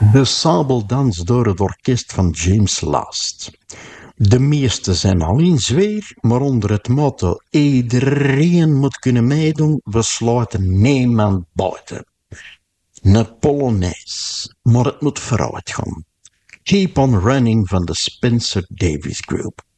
De sabeldans door het orkest van James Last. De meeste zijn al in zweer, maar onder het motto iedereen moet kunnen meedoen, we sluiten niemand buiten. Een Polonaise, maar het moet vooruit gaan. Keep on Running van de Spencer Davis Group.